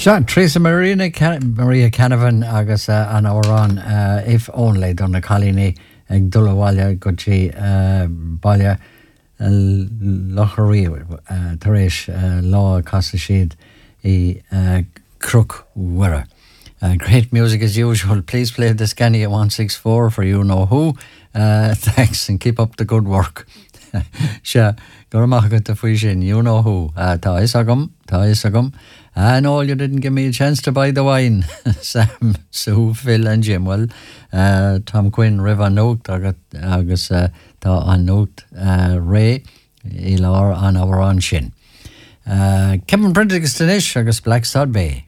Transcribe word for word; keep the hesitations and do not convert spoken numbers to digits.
Sean, Teresa Marina Can- Maria Canavan agus uh, an árán uh, if only donna Colini ag dulahhaile go dtí uh, baile uh, locharí uh, taréis uh, lá casa siad i uh, Crook Wirra. Uh, great music as usual. Please play the Scania one sixty-four for you know who. Uh, thanks and keep up the good work. Sure, go to the fishing, you know who. Uh, ta is agam, ta is agam. I know you didn't give me a chance to buy the wine. Sam, Sue, Phil and Jim. Well, uh, Tom Quinn, River Note, agus uh, ta an Note, uh, Ray, Ilar an our on shin. Uh, Kevin Prendergast agus Black Sod Bay.